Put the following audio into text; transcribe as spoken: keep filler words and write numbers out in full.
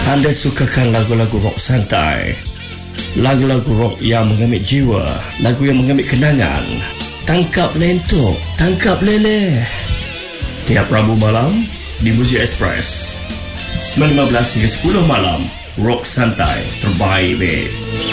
Anda sukakan lagu-lagu rock santai, lagu-lagu rock yang mengambil jiwa, lagu yang mengambil kenangan. Tangkap lentok, tangkap leleh. Tiap Rabu malam di Muzik Express sembilan lima belas hingga sepuluh malam. Rock santai terbaik, babe.